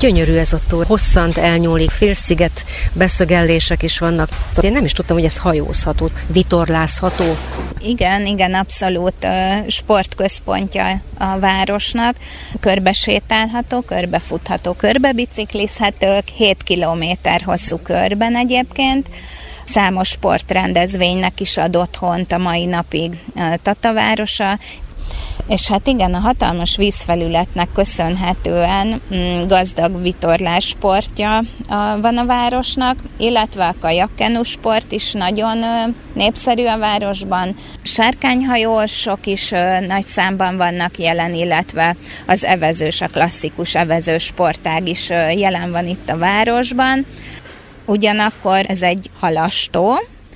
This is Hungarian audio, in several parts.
Gyönyörű ez a tó, hosszant elnyúlik, félsziget beszögellések is vannak. Én nem is tudtam, hogy ez hajózható, vitorlázható. Igen, abszolút sportközpontja a városnak. Körbesétálható, körbefutható, körbebiciklizhetők, 7 kilométer hosszú körben egyébként. Számos sportrendezvénynek is ad otthont a mai napig Tata városa. És hát igen, a hatalmas vízfelületnek köszönhetően gazdag vitorlás sportja van a városnak, illetve a kajakkenu sport is nagyon népszerű a városban. Sárkányhajósok is nagy számban vannak jelen, illetve az evezős, a klasszikus evező sportág is jelen van itt a városban. Ugyanakkor ez egy halastó,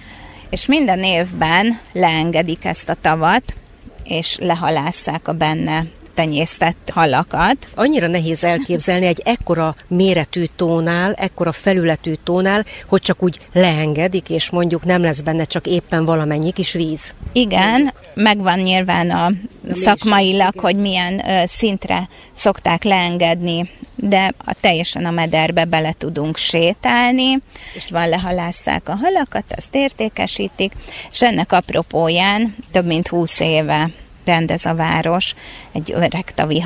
és minden évben leengedik ezt a tavat, és lehalásszák a benne tenyésztett halakat. Annyira nehéz elképzelni egy ekkora méretű tónál, ekkora felületű tónál, hogy csak úgy leengedik, és mondjuk nem lesz benne csak éppen valamennyi kis víz. Igen, megvan nyilván a szakmailag, hogy milyen szintre szokták leengedni, de teljesen a mederbe bele tudunk sétálni, és lehalásszák a halakat, azt értékesítik, és ennek apropóján több mint 20 éve rendez a város egy öregtavi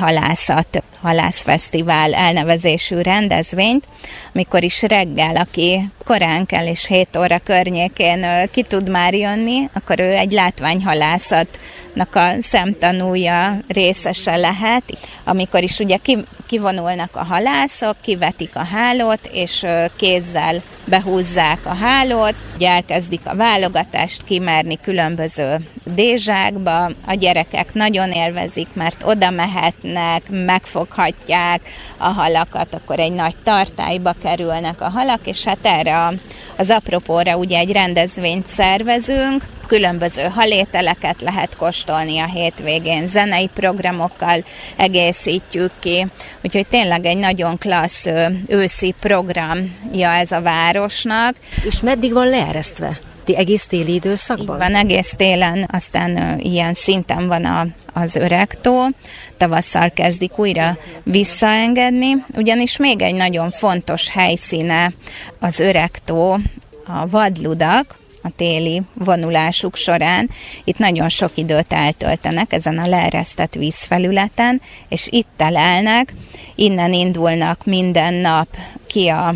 halászfesztivál elnevezésű rendezvényt, amikor is reggel, aki korán kell és 7 óra környékén ki tud már jönni, akkor ő egy látványhalászatnak a szemtanúja, részese lehet, amikor is ugye kivonulnak a halászok, kivetik a hálót, és kézzel behúzzák a hálót, ugye elkezdik a válogatást kimerni különböző dézsákba, a gyerekek nagyon élvezik, mert oda mehetnek, megfoghatják a halakat, akkor egy nagy tartályba kerülnek a halak, és hát erre az apropóra ugye egy rendezvényt szervezünk, különböző halételeket lehet kóstolni a hétvégén, zenei programokkal egészítjük ki, úgyhogy tényleg egy nagyon klassz őszi programja ez a városnak. És meddig van leeresztve? Ti egész téli időszakban? Így van, egész télen, aztán ilyen szinten van az öregtó, tavasszal kezdik újra visszaengedni, ugyanis még egy nagyon fontos helyszíne az öregtó, a vadludak, a téli vonulásuk során. Itt nagyon sok időt eltöltenek ezen a leeresztett vízfelületen, és itt telelnek, innen indulnak minden nap ki a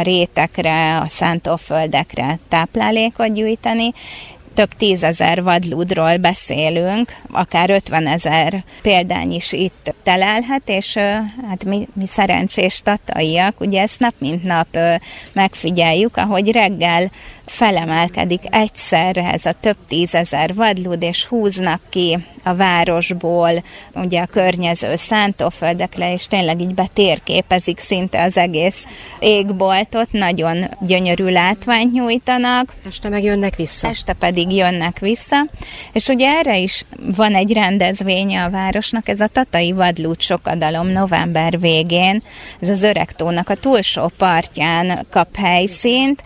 rétekre, a szántóföldekre táplálékot gyűjteni. Több 10 000 vadlúdról beszélünk, akár 50 000 példány is itt telelhet, és hát mi szerencsés tataiak, ugye ezt nap mint nap megfigyeljük, ahogy reggel felemelkedik egyszerre ez a több 10 000 vadlúd, és húznak ki a városból, ugye a környező szántóföldekre, és tényleg így betérképezik szinte az egész égboltot, nagyon gyönyörű látványt nyújtanak. Este meg jönnek vissza. Este pedig jönnek vissza, és ugye erre is van egy rendezvénye a városnak, ez a Tatai Vadlúd Sokadalom november végén, ez az Öregtónak a túlsó partján kap helyszínt,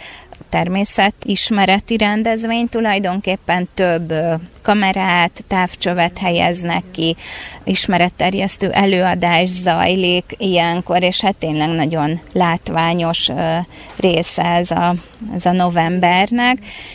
természetismereti rendezvény, tulajdonképpen több kamerát, távcsövet helyeznek ki, ismeretterjesztő előadás zajlik ilyenkor, és hát tényleg nagyon látványos része ez a novembernek.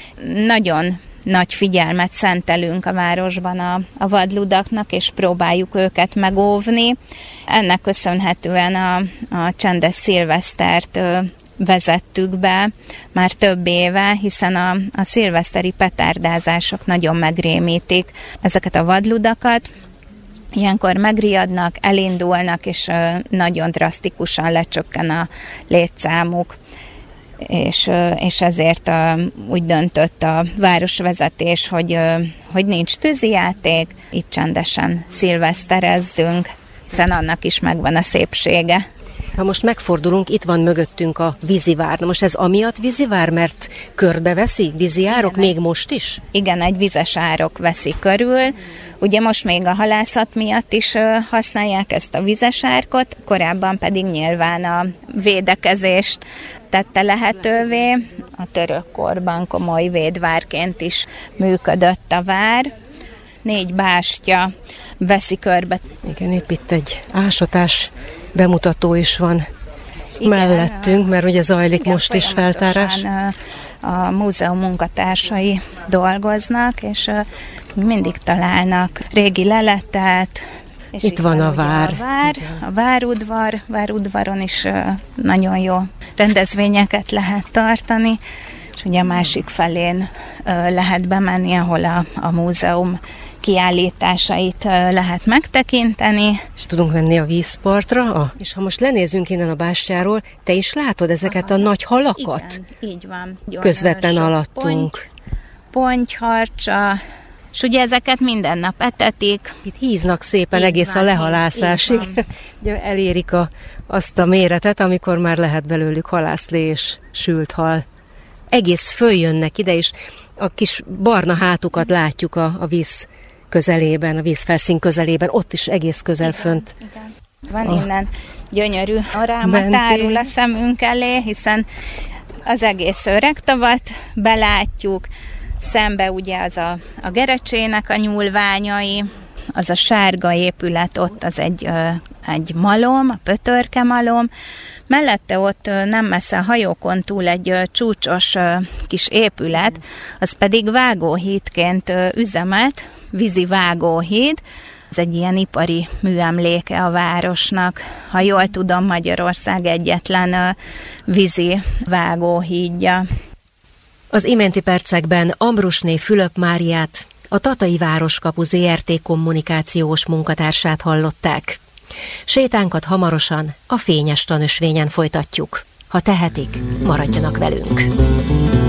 Nagyon nagy figyelmet szentelünk a városban a vadludaknak, és próbáljuk őket megóvni. Ennek köszönhetően a csendes szilvesztert vezettük be már több éve, hiszen a szilveszteri petárdázások nagyon megrémítik ezeket a vadludakat. Ilyenkor megriadnak, elindulnak, és nagyon drasztikusan lecsökken a létszámuk. És ezért úgy döntött a városvezetés, hogy nincs tűzijáték, itt csendesen szilveszterezzünk, hiszen annak is megvan a szépsége. Ha most megfordulunk, itt van mögöttünk a vízivár. Na most ez amiatt vízivár, mert körbeveszi víziárok még most is? Igen, egy vizes árok veszi körül. Ugye most még a halászat miatt is használják ezt a vizes árkot, korábban pedig nyilván a védekezést tette lehetővé. A török korban komoly védvárként is működött a vár. 4 bástya veszi körbe. Igen, épp itt egy ásatás bemutató is van. mellettünk, mert ugye zajlik most is feltárás. A múzeum munkatársai dolgoznak, és mindig találnak régi leletet. És itt van a vár. A várudvaron is nagyon jó rendezvényeket lehet tartani, és ugye a másik felén lehet bemenni, ahol a múzeum kiállításait lehet megtekinteni. És tudunk menni a vízpartra. És ha most lenézünk innen a bástyáról, te is látod ezeket a nagy halakat? Igen, így van. Közvetlen alattunk. Pontyharcsa, és ugye ezeket minden nap etetik. Itt híznak szépen egész a lehalászásig. Elérik azt a méretet, amikor már lehet belőlük halászlé és sült hal. Egész följönnek ide, és a kis barna hátukat látjuk a víz közelében, a vízfelszín közelében, ott is egész közel fönt. Igen. Van innen gyönyörű oráma tárul a szemünk elé, hiszen az egész Öregtavat belátjuk, szembe ugye az a Gerecsének a nyúlványai, az a sárga épület ott, az egy malom, a Pötörke malom, mellette ott nem messze a hajókon túl egy csúcsos kis épület, az pedig vágóhídként üzemelt, vízi vágóhíd. Ez egy ilyen ipari műemléke a városnak. Ha jól tudom, Magyarország egyetlen vízi vágóhídja. Az iménti percekben Ambrusné Fülöp Máriát, a Tatai Városkapu ZRT kommunikációs munkatársát hallották. Sétánkat hamarosan a Fényes Tanösvényen folytatjuk. Ha tehetik, maradjanak velünk!